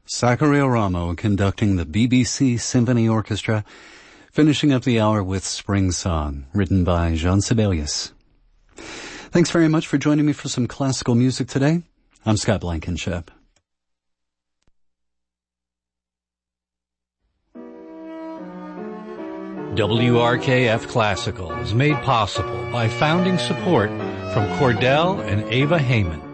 Sachario Ramo conducting the BBC Symphony Orchestra, finishing up the hour with Spring Song, written by Jean Sibelius. Thanks very much for joining me for some classical music today. I'm Scott Blankenship. WRKF Classical is made possible by founding support from Cordell and Ava Heyman.